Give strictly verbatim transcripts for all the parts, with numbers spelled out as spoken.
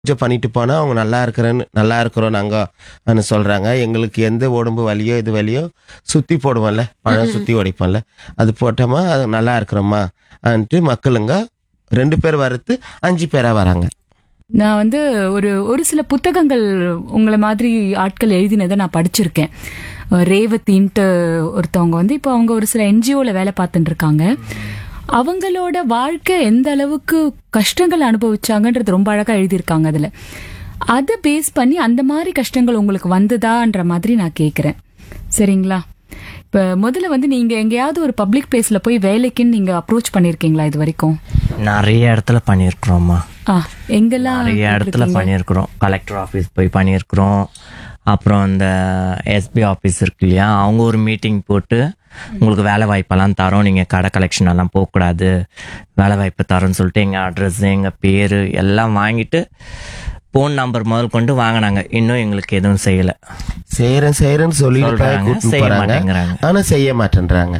பூஜை பண்ணிட்டு போனா அவங்க நல்லா இருக்கிறேன்னு நல்லா இருக்கிறோம் நாங்கன்னு சொல்றாங்க. எங்களுக்கு எந்த உடம்பு வலியோ இது வலியோ சுத்தி போடுவோம்ல, பழம் சுத்தி உடைப்போம்ல, அது போட்டோமா அது நல்லா இருக்கிறோமா அன்ட்டு மக்களுங்க ரெண்டு பேர் வரது அஞ்சு பேரா வராங்க. நான் வந்து ஒரு ஒரு சில புத்தகங்கள் உங்களை மாதிரி ஆட்கள் எழுதினதை நான் படிச்சிருக்கேன். ரேவதின்ட்டு ஒருத்தவங்க வந்து இப்போ அவங்க ஒரு சில என்ஜிஓல வேலை பார்த்துட்டு இருக்காங்க. அவங்களோட வாழ்க்கை எந்த அளவுக்கு கஷ்டங்கள் அனுபவிச்சாங்கன்றது ரொம்ப அழகா எழுதியிருக்காங்க அதுல. அதை பேஸ் பண்ணி அந்த மாதிரி கஷ்டங்கள் உங்களுக்கு வந்ததான்ற மாதிரி நான் கேக்குறேன். சரிங்களா? இப்ப முதல்ல வந்து நீங்க எங்கேயாவது ஒரு பப்ளிக் பிளேஸ்ல போய் வேலைக்குன்னு நீங்க அப்ரோச் பண்ணிருக்கீங்களா இது வரைக்கும்? நிறைய இடத்துல பண்ணியிருக்கிறோம்மா. ஆ, எங்கெல்லாம் நிறைய இடத்துல பண்ணியிருக்கிறோம். கலெக்டர் ஆஃபீஸ் போய் பண்ணியிருக்கிறோம். அப்புறம் இந்த எஸ்பி ஆஃபீஸ் இருக்கு இல்லையா, அவங்க ஒரு மீட்டிங் போட்டு உங்களுக்கு வேலை வாய்ப்பெல்லாம் தரோம், நீங்கள் கடை கலெக்ஷன் எல்லாம் போகக்கூடாது, வேலை வாய்ப்பு தரோன்னு சொல்லிட்டு எங்கள் அட்ரஸ் எங்கள் பேர் எல்லாம் வாங்கிட்டு ஃபோன் நம்பர் முதல் கொண்டு வாங்கினாங்க. இன்னும் எங்களுக்கு எதுவும் செய்யலை. செய்யறேன் செய்யறேன்னு சொல்லிட்டு செய்ய மாட்டேங்கிறாங்க. ஆனா செய்ய மாட்டேன்றாங்க.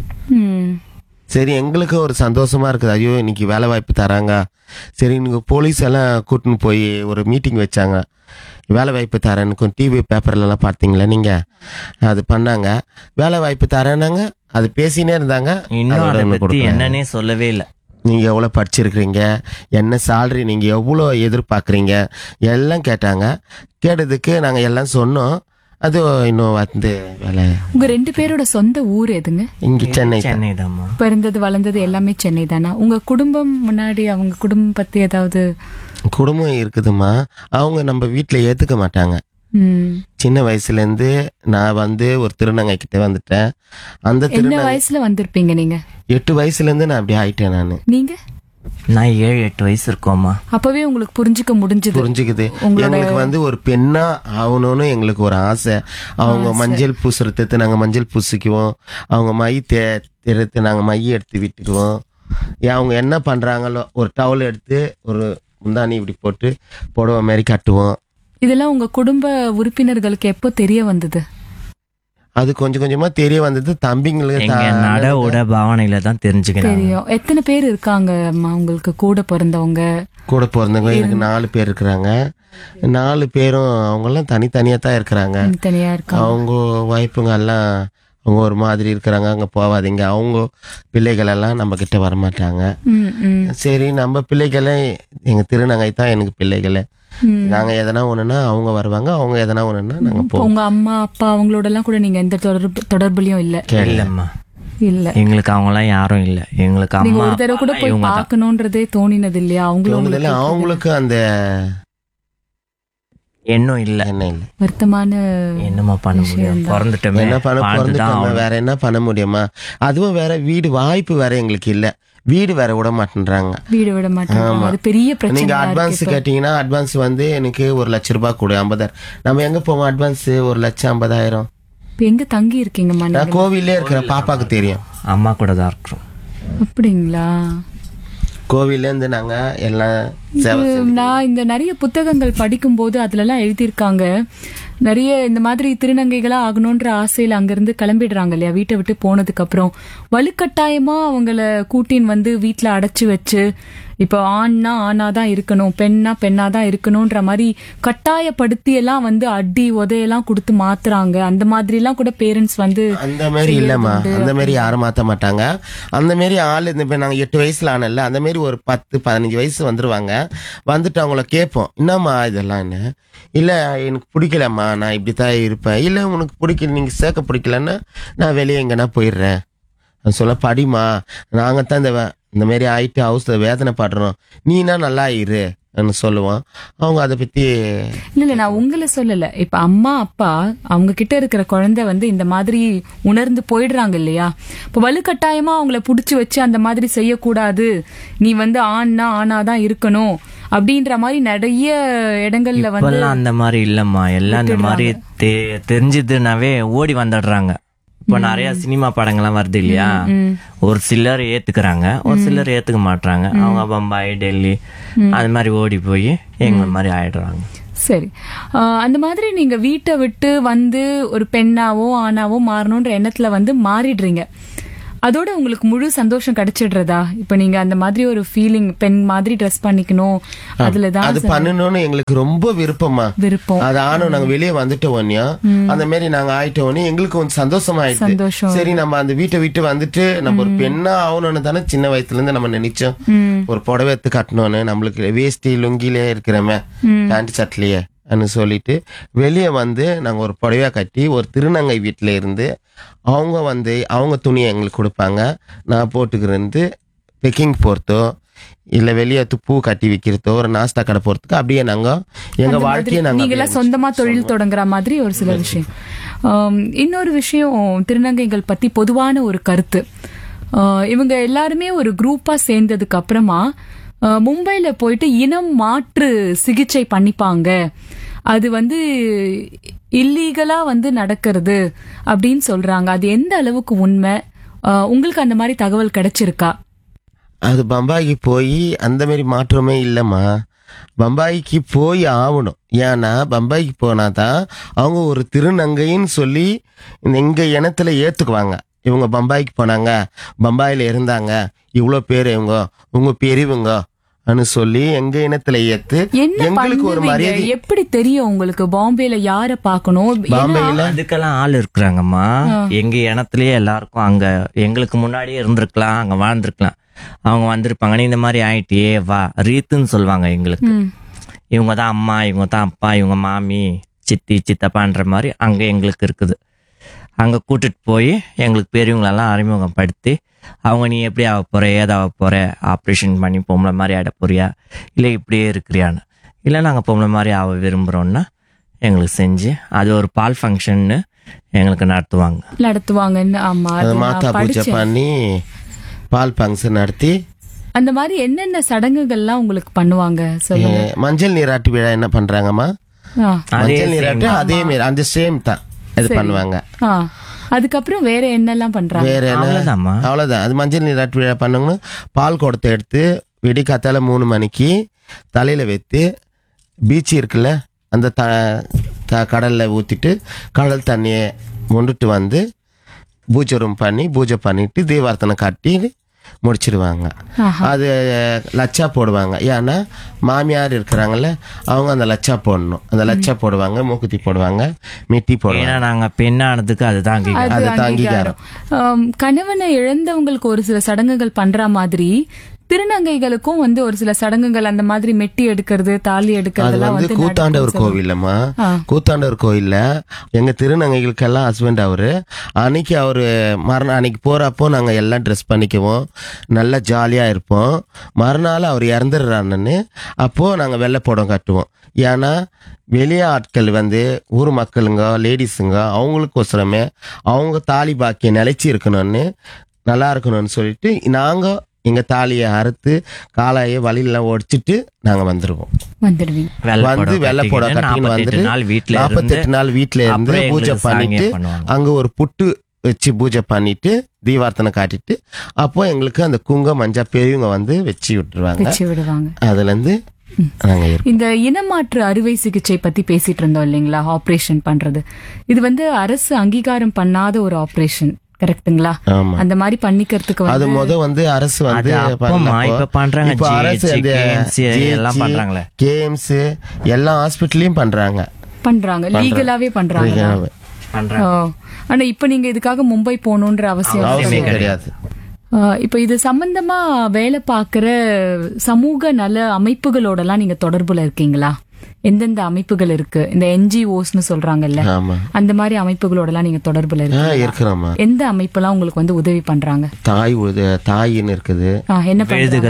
சரி, எங்களுக்கு ஒரு சந்தோஷமா இருக்குது, ஐயோ இன்னைக்கு வேலை வாய்ப்பு தராங்க. சரி, நீங்க போலீஸ் எல்லாம் கூட்டின்னு போய் ஒரு மீட்டிங் வச்சாங்க, வேலை வாய்ப்பு தரேன்னு டிவி பேப்பர்ல எல்லாம் பார்த்தீங்களா நீங்க? அது பண்ணாங்க, வேலை வாய்ப்பு தரேன்னாங்க, அது பேசினே இருந்தாங்க. இன்னும் அதை பத்தி என்னன்னே சொல்லவே இல்லை. நீங்க எவ்வளவு படிச்சிருக்கிறீங்க, என்ன சேலரி நீங்க எவ்வளோ எதிர்பார்க்குறீங்க எல்லாம் கேட்டாங்க. கேட்டதுக்கு நாங்க எல்லாம் சொன்னோம். அது இன்னும் வந்து வேலை. உங்க ரெண்டு பேரோட சொந்த ஊர் எதுங்க? இங்க சென்னை. சென்னை தான்மா. பிறந்தது வளர்ந்தது எல்லாமே சென்னை தானா? உங்க குடும்பம் முன்னாடி அவங்க குடும்பம் பத்தி ஏதாவது? குடும்பம் இருக்குதுமா, அவங்க நம்ம வீட்டுல ஏத்துக்க மாட்டாங்க. சின்ன வயசுல இருந்து நான் வந்து ஒரு திருநங்கை கிட்ட வந்துட்டேன். அந்த என்ன வயசுல வந்திருப்பீங்க நீங்க? எட்டு வயசுல இருந்து நான் அப்படி ஆயிட்டேன். நானு நீங்க? நான் ஏழு எட்டு வயசு இருக்கோமா. அப்பவே உங்களுக்கு புரிஞ்சுக்க முடிஞ்சது? புரிஞ்சுக்குது. எங்களுக்கு வந்து ஒரு பெண்ணா ஆகணும்னு எங்களுக்கு ஒரு ஆசை. அவங்க மஞ்சள் பூசுறது நாங்க மஞ்சள் பூசிக்குவோம், அவங்க மை தேர்த்து நாங்க மை எடுத்து விட்டுக்குவோம். அவங்க என்ன பண்றாங்களோ ஒரு டவல் எடுத்து ஒரு முந்தானி இப்படி போட்டு புடவை மாதிரி கட்டுவோம். இதெல்லாம் உங்க குடும்ப உறுப்பினர்களுக்கு எப்போ தெரிய வந்தது? அது கொஞ்சம் கொஞ்சமா தெரிய வந்தது தம்பிங்களுக்கு. நட உட பாவனையில தான் தெரிஞ்சுக்கிறேன். தெரியும். எத்தனை பேர் இருக்காங்க உங்களுக்கு கூட பிறந்தவங்க? கூட பிறந்தவங்க எனக்கு நாலு பேர் இருக்கிறாங்க. நாலு பேரும் அவங்க எல்லாம் தனித்தனியா தான் இருக்கிறாங்க. தனியா இருக்காங்க. அவங்க வாய்ப்புங்க எல்லாம் அவங்க ஒரு மாதிரி இருக்கிறாங்க. அங்க போவாதீங்க, அவங்க பிள்ளைகள் எல்லாம் நம்ம கிட்ட வரமாட்டாங்க. சரி, நம்ம பிள்ளைகளே எங்க திருநங்கை தான் எனக்கு பிள்ளைகளே. நாங்க எதனா ஒண்ணுன்னா அவங்க வருவாங்க, அவங்க எதனா ஒண்ணுன்னா நாங்க போவோம். உங்க அம்மா அப்பா அவங்களோட எல்லாம் கூட நீங்க எந்த தொடர்பு தொடர்புலயும் இல்ல? இல்லம்மா, இல்ல. எங்களுக்கு அவங்க எல்லாம் யாரும் இல்ல. எங்களுக்கு அம்மா ஒரு தடவை கூட போய் பார்க்கணும்ன்றதே தோணினது இல்லையா அவங்களுக்கு? அவங்களுக்கு அந்த எண்ணம் இல்ல. என்ன இல்ல, வருத்தமான. என்னமா பண்ண முடியும், பிறந்துட்டோமே, என்ன பண்ண பிறந்துட்டோமே, வேற என்ன பண்ண முடியுமா? அதுவும் வேற வீடு வாய்ப்பு வேற எங்களுக்கு இல்ல, வீடு வேற விட மாட்டேன்றாங்க. வீடு விட மாட்டாங்க, அது பெரிய பிரச்சனை. நீங்க அட்வான்ஸ் கேட்டீங்கன்னா அட்வான்ஸ் வந்து எனக்கு ஒரு லட்சம் ரூபாய் கொடு, ஐம்பதாயிரம். நம்ம எங்க போவோம் அட்வான்ஸ்? ஒரு லட்சம் ஐம்பதாயிரம். எங்க தங்கி இருக்கீங்கம்மா? நான் கோவிலே இருக்கிறேன், பாப்பாக்கு தெரியும். அம்மா கூட தான் இருக்கிறோம். அப்படிங்களா? கோவில்ல இருந்து நாங்க எல்லாம். நான் இந்த நிறைய புத்தகங்கள் படிக்கும் போது அதுல எல்லாம் எழுதியிருக்காங்க, நிறைய இந்த மாதிரி திருநங்கைகளா ஆகணும்ன்ற ஆசையில அங்கிருந்து கிளம்பிடுறாங்க இல்லையா, வீட்டை விட்டு போனதுக்கு அப்புறம் வலுக்கட்டாயமா அவங்கள கூட்டின்னு வந்து வீட்டுல அடைச்சு வச்சு, இப்போ ஆண்னா ஆனாதான் இருக்கணும், பெண்ணா பெண்ணாதான் இருக்கணும்ன்ற மாதிரி கட்டாயப்படுத்தி எல்லாம் வந்து அடி உதையெல்லாம் கொடுத்து மாத்துறாங்க. அந்த மாதிரி எல்லாம் கூட பேரண்ட்ஸ் வந்து. அந்த மாதிரி இல்லம்மா, அந்த மாதிரி யாரும் மாத்த மாட்டாங்க. அந்த மாதிரி ஆள் இந்த நாங்க எட்டு வயசுல ஆனல, அந்த மாதிரி ஒரு பத்து பதினஞ்சு வயசு வந்துருவாங்க. வந்துட்டு அவங்கள கேட்போம், என்னம்மா இதெல்லாம் என்ன? இல்ல எனக்கு பிடிக்கலம்மா, நான் இப்படித்தான் இருப்பேன். இல்ல உனக்கு பிடிக்கல, நீங்க சேர்க்க பிடிக்கலன்னா நான் வெளியே எங்கன்னா போயிடுறேன். சொல்ல, படிமா, நாங்கத்தான் இந்த இந்த மாதிரி ஆயிட்டு ஹவுஸ்ல வேதனை படுறோம், நீனா நல்லா இரு சொல்லுவான். அவங்க அதை பத்தி இல்ல இல்ல நான் உங்களை சொல்லல. இப்ப அம்மா அப்பா அவங்க கிட்ட இருக்கிற குழந்தை வந்து இந்த மாதிரி உணர்ந்து போயிடுறாங்க இல்லையா, இப்ப வலுக்கட்டாயமா அவங்கள புடிச்சு வச்சு அந்த மாதிரி செய்யக்கூடாது, நீ வந்து ஆண்னா ஆனாதான் இருக்கணும் அப்படின்ற மாதிரி நிறைய இடங்கள்ல வந்து. அந்த மாதிரி இல்லம்மா, எல்லாம் இந்த மாதிரி தெரிஞ்சதுனாவே ஓடி வந்துடுறாங்க. இப்ப நிறைய சினிமா படங்கள்லாம் வருது இல்லையா, ஒரு சிலர் ஏத்துக்கிறாங்க, ஒரு சிலர் ஏத்துக்க மாட்டாங்க. அவங்க பம்பாய் டெல்லி அது மாதிரி ஓடி போய் எங்க மாதிரி ஆயிடுறாங்க. சரி, அந்த மாதிரி நீங்க வீட்டை விட்டு வந்து ஒரு பெண்ணாவோ ஆணாவோ மாறணும்ன்ற எண்ணத்துல வந்து மாறிடுறீங்க. அதோட உங்களுக்கு முழு சந்தோஷம் கிடைச்சிடுறதா? இப்ப நீங்க அந்த மாதிரி ஒரு ஃபீலிங், பெண் மாதிரி ட்ரெஸ் பண்ணிக்கணும், அதுலதான் அது பண்ணணும்னு எங்களுக்கு ரொம்ப விருப்பமா விருப்பம். அது ஆனும் நாங்க வெளியே வந்துட்ட உடனே அந்த மாதிரி நாங்க ஆயிட்ட உடனே எங்களுக்கு கொஞ்சம் சந்தோஷமா ஆயிடுச்சு. சந்தோஷம். சரி நம்ம அந்த வீட்டை விட்டு வந்துட்டு நம்ம ஒரு பெண்ணா ஆகணும்னு தானே சின்ன வயசுல இருந்து நம்ம நினைச்சோம். ஒரு புடவை எடுத்து கட்டணும்னு, நம்மளுக்கு வேஷ்டி லுங்கிலே இருக்கிறமே பேண்ட் சட்லியே சொல்லிட்டு வெளியே வந்து நாங்க ஒரு புடவையா கட்டி ஒரு திருநங்கை வீட்டுல இருந்து அவங்க வந்து அவங்க துணியை எங்களுக்கு கொடுப்பாங்க. நான் போட்டுக்கிறது பெக்கிங் போறதோ இல்ல வெளியே பூ கட்டி விக்கிறதோ ஒரு நாஸ்தா கடை போறதுக்கு அப்படியே நாங்க எங்க வாழ்க்கையை நாங்க நீங்க சொந்தமா தொழில் தொடங்குற மாதிரி ஒரு சில விஷயம். ஆம், இன்னொரு விஷயம், திருநங்கைகள் பத்தி பொதுவான ஒரு கருத்து, ஆஹ், இவங்க எல்லாருமே ஒரு குரூப்பா சேர்ந்ததுக்கு அப்புறமா ஆஹ், மும்பைல போயிட்டு இனம் மாற்று சிகிச்சை பண்ணிப்பாங்க, அது வந்து இல்லீகலா வந்து நடக்கிறது அப்படின்னு சொல்றாங்க. அது எந்த அளவுக்கு உண்மை? ஆஹ், உங்களுக்கு அந்த மாதிரி தகவல் கிடைச்சிருக்கா? அது பம்பாய்க்கு போய் அந்த மாதிரி மாற்றமே இல்லைம்மா. பம்பாய்க்கு போய் ஆகணும். ஏன்னா பம்பாய்க்கு போனாதான் அவங்க ஒரு திருநங்கைன்னு சொல்லி எங்க இனத்துல ஏத்துக்குவாங்க. இவங்க பம்பாய்க்கு போனாங்க, பம்பாயில இருந்தாங்க, இவ்வளோ பேர் இவங்க உங்க பெரியவங்க சொல்லி எங்க இனத்துல ஏத்து எங்களுக்கு ஒரு மரியாதை. எப்படி தெரியும் உங்களுக்கு பாம்பேல யார பாக்கணும்? பாம்பேல அதுக்கெல்லாம் ஆள் இருக்கிறாங்கம்மா. எங்க இனத்திலேயே எல்லாருக்கும் அங்க எங்களுக்கு முன்னாடியே இருந்திருக்கலாம், அங்க வாழ்ந்திருக்கலாம். அவங்க வந்திருப்பாங்க, நீ இந்த மாதிரி ஆயிட்டியே வா ரீத்துன்னு சொல்லுவாங்க எங்களுக்கு. இவங்க தான் அம்மா, இவங்க தான் அப்பா, இவங்க மாமி, சித்தி, சித்தப்பான்ற மாதிரி அங்க எங்களுக்கு இருக்குது. அங்க கூட்டிட்டு போய் எங்களுக்கு பெரியவங்களெல்லாம் அறிமுகப்படுத்தி அவங்க நீ எப்படி ஆக போற, ஏதாக போற, ஆப்ரேஷன் பண்ணி பொம்பளை மாதிரி ஆட போறியா இல்லை இப்படியே இருக்கிறியான்னு, இல்லை நாங்கள் பொம்பளை மாதிரி ஆக விரும்புகிறோன்னா எங்களுக்கு செஞ்சு அது ஒரு பால் ஃபங்க்ஷன்னு எங்களுக்கு நடத்துவாங்க நடத்துவாங்கன்னு. ஆமா, மாதா பூஜை பண்ணி பால் ஃபங்க்ஷன் நடத்தி அந்த மாதிரி என்னென்ன சடங்குகள்லாம் உங்களுக்கு பண்ணுவாங்க சொல்லுங்க. மஞ்சள் நீராட்டு விழா என்ன பண்றாங்கம்மா? மஞ்சள் நீராட்டு அதே மாதிரி அந்த சேம் தான் இது பண்ணுவாங்க. அதுக்கப்புறம் வேற என்னெல்லாம் பண்றாங்க? வேற என்ன, அவ்வளவுதான். அது மஞ்சள் நீராட்டு விழா பண்ணுங்க. பால் குடத்தை எடுத்து வெடி காத்தால மூணு மணிக்கு தலையில வைத்து பீச் இருக்குல்ல அந்த த கடல்ல ஊத்திட்டு கடல் தண்ணியை கொண்டுட்டு வந்து பூஜை ரூம் பண்ணி பூஜை பண்ணிட்டு தீபார்த்தனை கட்டி முடிச்சிடுவாங்க. அது லச்சா போடுவாங்க. ஏன்னா மாமியார் இருக்கிறாங்கல்ல அவங்க அந்த லச்சா போடணும். அந்த லச்சா போடுவாங்க, மூக்குத்தி போடுவாங்க, மிட்டி போடுவாங்க. நாங்க பெண்ணானதுக்கு அதுதான் அதுதான் அங்கீகாரம். கணவனை இழந்தவங்களுக்கு ஒரு சில சடங்குகள் பண்ற மாதிரி திருநங்கைகளுக்கும் வந்து ஒரு சில சடங்குகள் அந்த மாதிரி மெட்டி எடுக்கிறது, தாலி எடுக்கிறது வந்து கூத்தாண்டவர் கோவில்லம்மா. கூத்தாண்டவர் கோவில்ல எங்க திருநங்கைகளுக்கெல்லாம் ஹஸ்பண்ட் அவரு. அன்னைக்கு அவரு மறுநாள் அன்னைக்கு போறப்போ நாங்க எல்லாம் ட்ரெஸ் பண்ணிக்குவோம், நல்லா ஜாலியா இருப்போம். மறுநாள் அவர் இறந்துடுறான்னு அப்போ நாங்க வெள்ளை புடம் கட்டுவோம். ஏன்னா வெளியே ஆட்கள் வந்து ஊர் மக்களுங்க லேடிஸுங்க அவங்களுக்கோசரமே அவங்க தாலி பாக்கிய நிலைச்சி இருக்கணும்னு நல்லா இருக்கணும்னு சொல்லிட்டு நாங்க எங்க தாலியை அறுத்து காலையை வழியெல்லாம் ஒடிச்சிட்டு நாங்க வந்துருவோம். வந்து வெள்ளை போட கட்டின்னு வந்துட்டு நாற்பத்தெட்டு நாள் வீட்டுல இருந்து பூஜை பண்ணிட்டு அங்க ஒரு புட்டு வச்சு பூஜை பண்ணிட்டு தீபார்த்தனை காட்டிட்டு அப்போ எங்களுக்கு அந்த குங்க மஞ்சா பெரியவங்க வந்து வச்சு விட்டுருவாங்க. அதுல இருந்து இந்த இனமாற்று அறுவை சிகிச்சை பத்தி பேசிட்டு இருந்தோம் இல்லைங்களா, ஆபரேஷன் பண்றது. இது வந்து அரசு அங்கீகாரம் பண்ணாத ஒரு ஆபரேஷன், கரெக்ட்டுங்களா? அந்த மாதிரி பண்ணிக்கிறதுக்கு அது முத வந்து அரசு வந்து கேஎம்ஸ் எல்லா ஹாஸ்பிட்டலையும் பண்றாங்க பண்றாங்க லீகலாவே பண்றாங்க. ஆனா இப்ப நீங்க இதுக்காக மும்பை போகணுன்ற அவசியம் கிடையாது. இப்ப இது சம்பந்தமா வேலை பாக்குற சமூக நல அமைப்புகளோட எல்லாம் நீங்க தொடர்புல இருக்கீங்களா? எந்தெந்த அமைப்புகள் இருக்கு? இந்த என்ஜிஓஸ்னு சொல்றாங்கல்ல, அந்த மாதிரி அமைப்புகளோட எல்லாம் நீங்க தொடர்புல இருக்கீங்களா? எந்த அமைப்பெல்லாம் உங்களுக்கு வந்து உதவி பண்றாங்க? தாய் தாயின்னு இருக்குது, என்ன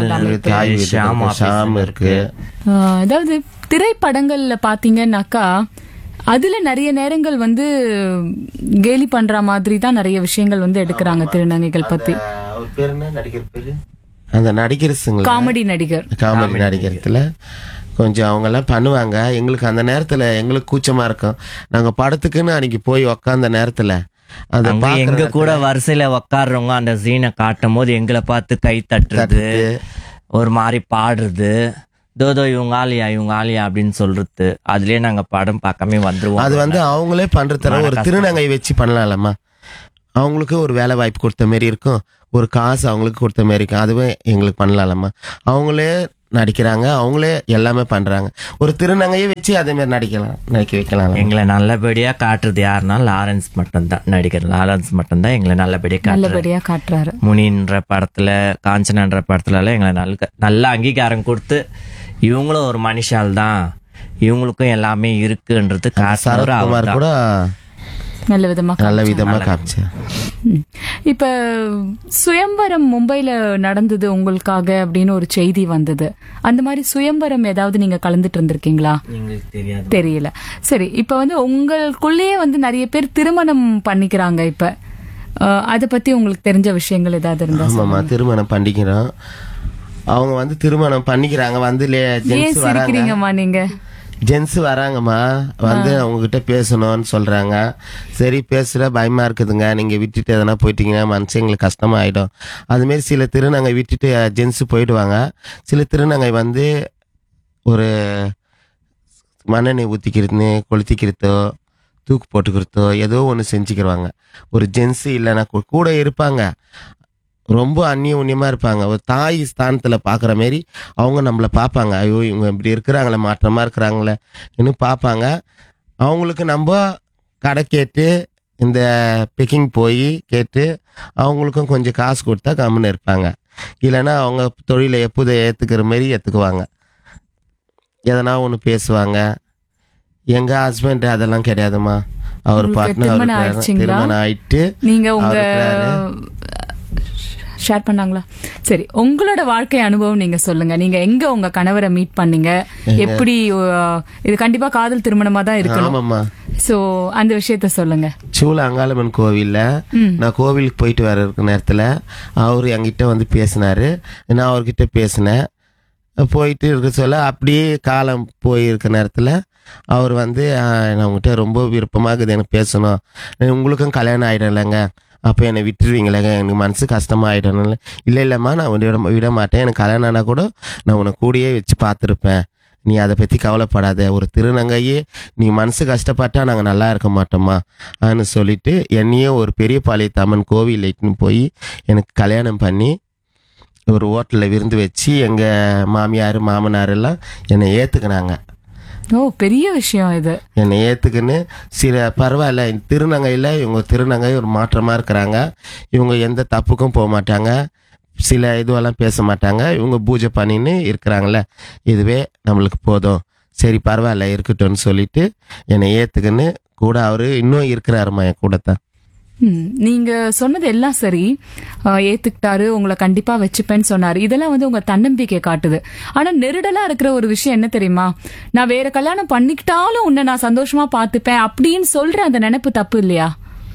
இருக்கு. அதாவது திரைப்படங்கள்ல பாத்தீங்கன்னாக்கா அதுல நிறைய நேரங்கள் வந்து கேலி பண்ற மாதிரி தான் நிறைய விஷயங்கள் வந்து எடுக்கிறாங்க திருநங்கைகள் பத்தி. அந்த நடிகர் காமெடி நடிகர் காமெடி நடிகர்ல கொஞ்சம் அவங்க எல்லாம் பண்ணுவாங்க. எங்களுக்கு அந்த நேரத்துல எங்களுக்கு கூச்சமா இருக்கும். நாங்க படத்துக்குன்னு அன்னைக்கு போய் உக்காந்த நேரத்துல எங்க கூட வரிசையில உக்காடுறவங்க அந்த சீனை காட்டும் போது எங்களை பார்த்து கை தட்டுறது, ஒரு மாதிரி பாடுறது, தோதோ இவங்க ஆலியா இவங்க ஆலியா அப்படின்னு சொல்றது, அதுலயே நாங்க படம் பார்க்காம வந்துருவோம். அது வந்து அவங்களே பண்றது ஒரு திருநங்கை வச்சு பண்ணலாம்மா. அவங்களுக்கு ஒரு வேலை வாய்ப்பு கொடுத்த மாதிரி இருக்கும், ஒரு காசு அவங்களுக்கு கொடுத்த மாதிரி இருக்கும். அதுவே எங்களுக்கு பண்ணலாம்மா. அவங்களே நடிக்கிறாங்க, அவங்களே எல்லாமே பண்றாங்க. ஒரு திருநங்கையை வச்சு அதே மாதிரி நடிக்கலாம், நடிக்க வைக்கலாம். எங்களை நல்லபடியா காட்டுறது யாருன்னா லாரன்ஸ் மட்டும்தான், நடிகர் லாரன்ஸ் மட்டும்தான் எங்களை நல்லபடியா காட்டுறாரு. நல்லபடியா காட்டுறாரு. முனின்ற படத்துல, காஞ்சனான்ற படத்துல எல்லாம் எங்களை நல்ல நல்ல அங்கீகாரம் கொடுத்து இவங்களும் ஒரு மனுஷால் தான், இவங்களுக்கும் எல்லாமே இருக்குன்றது காட்டுறவர் சரத்குமார் அவர்தான். கூட நல்ல விதமா நல்ல விதமா காமிச்சு. ம். இப்ப சுயம்பரம் மும்பைல நடந்தது உங்களுக்காக அப்படின்னு ஒரு செய்தி வந்தது. அந்த மாதிரி சுயம்பரம் ஏதாவது நீங்க கலந்துட்டு இருந்திருக்கீங்களா? எங்களுக்கு தெரியாது. தெரியல. சரி, இப்ப வந்து உங்களுக்குள்ளேயே வந்து நிறைய பேர் திருமணம் பண்ணிக்கிறாங்க. இப்ப அஹ், அத பத்தி உங்களுக்கு தெரிஞ்ச விஷயங்கள் ஏதாவது இருந்தா ஆமாம்மா, திருமணம் பண்ணிக்கிறோம். அவங்க வந்து திருமணம் பண்ணிக்கிறாங்க. வந்து ஏன் ஜென்ஸ் வராங்க, சிரிக்கிறீங்கம்மா நீங்க? ஜென்ஸ் வராங்கம்மா, வந்து அவங்ககிட்ட பேசணும்னு சொல்றாங்க. சரி பேசுற, பயமா இருக்குதுங்க, நீங்க விட்டுட்டு எதனா போயிட்டீங்கன்னா மனசு எங்களுக்கு கஷ்டமா ஆயிடும். அதுமாரி சில திருநங்கை விட்டுட்டு ஜென்ஸ் போயிடுவாங்க. சில திருநங்கை வந்து ஒரு மண்ணெண்ணெய் ஊற்றிக்கிறது, கொளுத்திக்கிறதோ, தூக்கு போட்டுக்கிறதோ ஏதோ ஒன்று செஞ்சுக்கிடுவாங்க. ஒரு ஜென்ஸு இல்லைன்னா கூ- கூட இருப்பாங்க, ரொம்ப அந்நிய உன்னியமாக இருப்பாங்க. ஒரு தாய் ஸ்தானத்தில் பார்க்குற மாரி அவங்க நம்மளை பார்ப்பாங்க. ஐயோ இவங்க இப்படி இருக்கிறாங்களே, மாற்றமாக இருக்கிறாங்களே இன்னும் பார்ப்பாங்க. அவங்களுக்கு நம்ம கடை கேட்டு இந்த பிக்கிங் போய் கேட்டு அவங்களுக்கும் கொஞ்சம் காசு கொடுத்தா கம்முன்னு இருப்பாங்க. இல்லைன்னா அவங்க தொழிலை எப்போதை ஏற்றுக்கிற மாரி ஏற்றுக்குவாங்க. எதனா ஒன்று பேசுவாங்க. எங்கள் ஹஸ்பண்ட் அதெல்லாம் கிடையாதுமா. அவர் உங்களுக்கு பாட்னா திருமணம் அவர் ஆயிடுச்சுங்களா? திருமணம் ஆயிட்டு நீங்க உங்க அவர் இருக்கிறாரு. ஷேர் பண்ணாங்களா? சரி, உங்களோட வாழ்க்கை அனுபவம் நீங்க சொல்லுங்க. நீங்க எங்க உங்க கணவரை மீட் பண்ணீங்க? எப்படி அஹ், இது கண்டிப்பா காதல் திருமணமா தான் இருக்கணும். ஆமாம்மா, சோ அந்த விஷயத்த சொல்லுங்க. சூல அங்காளம்மன் கோவில்ல நான் கோவிலுக்கு போயிட்டு வர இருக்க நேரத்தில் அவர் என்கிட்ட வந்து பேசினாரு. நான் அவர்கிட்ட பேசினேன். போயிட்டு இருக்க சொல்ல அப்படியே காலம் போயிருக்க நேரத்தில் அவர் வந்து "ஆஹ், நான் உங்ககிட்ட ரொம்ப விருப்பமாக இருக்குது, எனக்கு பேசணும், உங்களுக்கும் கல்யாணம் ஆகிடும் இல்லைங்க, அப்போ என்னை விட்டுருவீங்களேங்க, எனக்கு மனசு கஷ்டமாக ஆகிடணும்ல." இல்லை இல்லைம்மா, நான் உன்னை விட விட மாட்டேன், எனக்கு கல்யாணம் ஆனால் கூட நான் உன்னை கூடயே வச்சு பார்த்துருப்பேன், நீ அதை பற்றி கவலைப்படாத, ஒரு திருநங்கையே நீ மனசு கஷ்டப்பட்டா நாங்கள் நல்லா இருக்க மாட்டோமா ஆன்னு சொல்லிட்டு என்னையே ஒரு பெரிய பாளையத்தம்மன் கோவில் இட்டுன்னு போய் எனக்கு கல்யாணம் பண்ணி ஒரு ஹோட்டலில் விருந்து வச்சு எங்கள் மாமியார் மாமனார் எல்லாம் என்னை ஏற்றுக்கினாங்க. ஓ, பெரிய விஷயம் இது. என்னை ஏற்றுக்குன்னு சில பரவாயில்ல, இந்த திருநங்கையில் இவங்க திருநங்கை ஒரு மாற்றமாக இருக்கிறாங்க, இவங்க எந்த தப்புக்கும் போக மாட்டாங்க, சில இதுவெல்லாம் பேச மாட்டாங்க, இவங்க பூஜை பண்ணின்னு இருக்கிறாங்களே, இதுவே நம்மளுக்கு போதும், சரி பரவாயில்ல இருக்கட்டும்னு சொல்லிட்டு என்னை ஏற்றுக்குன்னு கூட அவர் இன்னும் இருக்கிறாருமா என் கூட தான். ம், நீங்க சொன்னது எல்லாம் சரி. அஹ், ஏத்துக்கிட்டாரு, உங்களை கண்டிப்பா வச்சுப்பேன்னு சொன்னாரு. இதெல்லாம் வந்து உங்க தன்னம்பிக்கை காட்டுது. ஆனா நெருடலா இருக்கிற ஒரு விஷயம் என்ன தெரியுமா? நான் வேற கல்யாணம் பண்ணிக்கிட்டாலும் உன்னை நான் சந்தோஷமா பாத்துப்பேன் அப்படின்னு சொல்ற அந்த நினைப்பு தப்பு இல்லையா?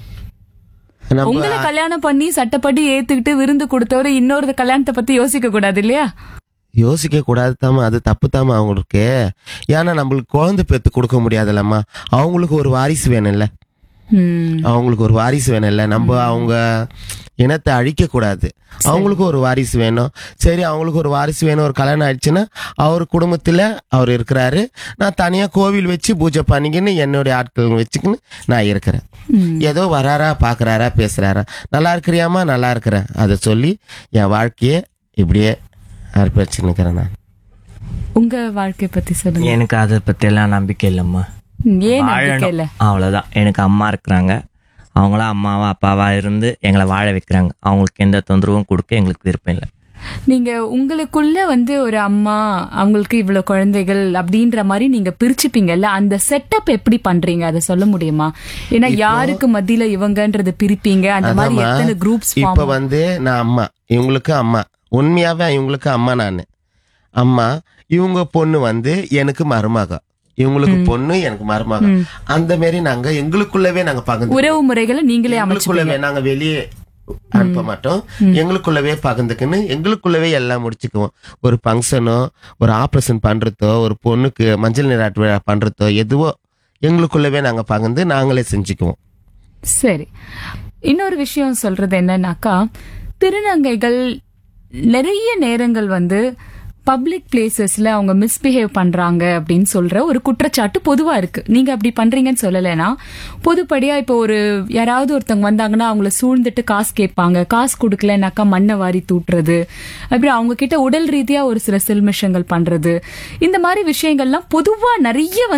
நம்ம உங்களை கல்யாணம் பண்ணி சட்டப்படி ஏத்துக்கிட்டு விருந்து கொடுத்தவரு இன்னொரு கல்யாணத்தை பத்தி யோசிக்க கூடாது இல்லையா? யோசிக்க கூடாது தாமா, அது தப்பு தாமா அவங்களுக்கு. ஏன்னா நம்மளுக்கு குழந்தை பெற்று கொடுக்க முடியாதுல்லம்மா, அவங்களுக்கு ஒரு வாரிசு வேணும்ல, ம், அவங்களுக்கு ஒரு வாரிசு வேணும்ல, நம்ம அவங்க இனத்தை அழிக்க கூடாது, அவங்களுக்கு ஒரு வாரிசு வேணும். சரி அவங்களுக்கு ஒரு வாரிசு வேணும், ஒரு கல்யாணம் ஆயிடுச்சுன்னா அவர் குடும்பத்தில் அவர் இருக்கிறாரு, நான் தனியாக கோவில் வச்சு பூஜை பண்ணிக்கின்னு என்னுடைய ஆட்கள் வச்சுக்கின்னு நான் இருக்கிறேன். ம். ஏதோ வராரா பார்க்குறாரா பேசுகிறாரா, நல்லா இருக்கிறியாமா, நல்லா இருக்கிறேன், அதை சொல்லி என் வாழ்க்கையை இப்படியே அர்ப்பணிச்சுன்னுக்கிறேன் நான். உங்க வாழ்க்கை பத்தி சொல்லுங்க. எனக்கு அதை பத்தி எல்லாம் நம்பிக்கை இல்லைம்மா. ஏன் நம்பிக்கை இல்ல? அவ்வளவுதான். எனக்கு அம்மா இருக்கிறாங்க, அவங்களாம் அம்மாவா அப்பாவா இருந்து எங்களை வாழ வைக்கிறாங்க, அவங்களுக்கு எந்த தொந்தரவும் கொடுக்க எங்களுக்கு விருப்பம் இல்லை. நீங்க உங்களுக்குள்ள வந்து ஒரு அம்மா, அவங்களுக்கு இவ்வளவு குழந்தைகள் அப்படின்ற மாதிரி நீங்க பிரிச்சுப்பீங்கல்ல, அந்த செட்டப் எப்படி பண்றீங்க அதை சொல்ல முடியுமா? ஏன்னா யாருக்கு மத்தியில இவங்கன்றது பிரிப்பீங்க, அந்த மாதிரி அதாம்மா, எத்தனை குரூப்ஸ் இப்ப வந்து நான் அம்மா, இவங்களுக்கு அம்மா, உண்மையாவே இவங்களுக்கு அம்மா, நான் அம்மா, இவங்க பொண்ணு வந்து எனக்கு மருமக, இவங்களுக்கு பொண்ணு எனக்கு மருமக, அந்த மாதிரி நாங்க எங்களுக்குள்ளவே நாங்க பகிர்ந்து உறவு முறைகளை நீங்களே எங்களுக்குள்ளவே நாங்க வெளியே அனுப்ப மாட்டோம், எங்களுக்குள்ளவே பகிர்ந்துக்குன்னு எங்களுக்குள்ளவே எல்லாம் முடிச்சுக்குவோம். ஒரு ஃபங்க்ஷனோ, ஒரு ஆப்ரேஷன் பண்றதோ, ஒரு பொண்ணுக்கு மஞ்சள் நீராட்டு விழா பண்றதோ, எதுவோ எங்களுக்குள்ளவே நாங்க பகிர்ந்து நாங்களே செஞ்சுக்குவோம். சரி, இன்னொரு விஷயம் சொல்றது என்னன்னாக்கா, திருநங்கைகள் நிறைய நேரங்கள் வந்து பப்ளிக் பிளேசஸ்ல அவங்க மிஸ்பிஹேவ் பண்றாங்க அப்படின்னு சொல்ற ஒரு குற்றச்சாட்டு பொதுவா இருக்கு. நீங்க அப்படி பண்றீங்கன்னு சொல்லலைன்னா, பொதுப்படியா இப்போ ஒரு யாராவது ஒருத்தவங்க வந்தாங்கன்னா அவங்கள சூழ்ந்துட்டு காசு கேட்பாங்க, காசு கொடுக்கலனாக்கா மண்ணை வாரி தூட்டுறது, அப்படி அவங்க கிட்ட உடல் ரீதியா ஒரு சில சில்மிஷங்கள் பண்றது, இந்த மாதிரி விஷயங்கள்லாம் பொதுவா நிறைய